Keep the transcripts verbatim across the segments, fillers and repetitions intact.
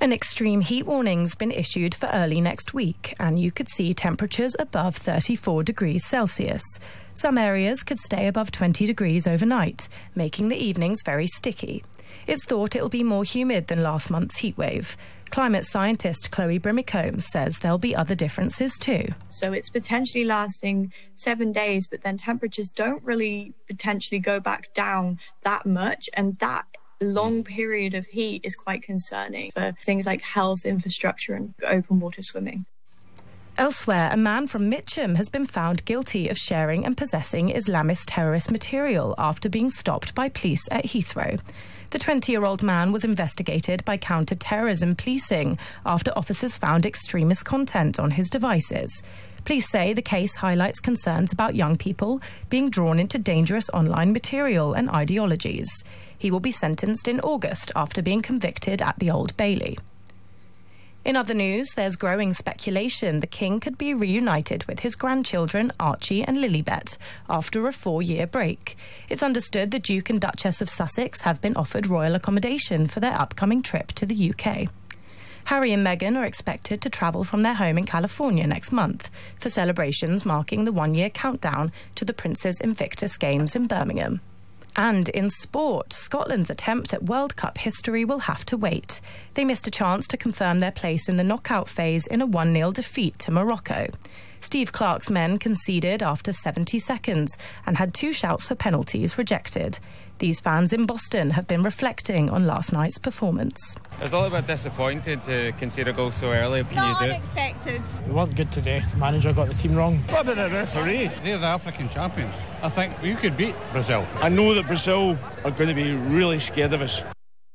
An extreme heat warning's been issued for early next week, and you could see temperatures above thirty-four degrees Celsius. Some areas could stay above twenty degrees overnight, making the evenings very sticky. It's thought it'll be more humid than last month's heatwave. Climate scientist Chloe Brimicombe says there'll be other differences too. So it's potentially lasting seven days, but then temperatures don't really potentially go back down that much, and that long period of heat is quite concerning for things like health, infrastructure and open water swimming. Elsewhere, a man from Mitcham has been found guilty of sharing and possessing Islamist terrorist material after being stopped by police at Heathrow. The twenty-year-old man was investigated by counter-terrorism policing after officers found extremist content on his devices. Police say the case highlights concerns about young people being drawn into dangerous online material and ideologies. He will be sentenced in August after being convicted at the Old Bailey. In other news, there's growing speculation the King could be reunited with his grandchildren Archie and Lilibet after a four-year break. It's understood the Duke and Duchess of Sussex have been offered royal accommodation for their upcoming trip to the U K. Harry and Meghan are expected to travel from their home in California next month for celebrations marking the one-year countdown to the Prince's Invictus Games in Birmingham. And in sport, Scotland's attempt at World Cup history will have to wait. They missed a chance to confirm their place in the knockout phase in a one nil defeat to Morocco. Steve Clarke's men conceded after seventy seconds and had two shouts for penalties rejected. These fans in Boston have been reflecting on last night's performance. I was a little bit disappointed to concede a goal so early. Can Not you do unexpected. We weren't good today. The manager got the team wrong. What about the referee? They're the African champions. I think you could beat Brazil. I know that Brazil are going to be really scared of us.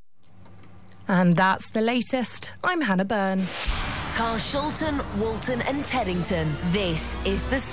And that's the latest. I'm Hannah Byrne. Carshalton, Walton and Teddington. This is the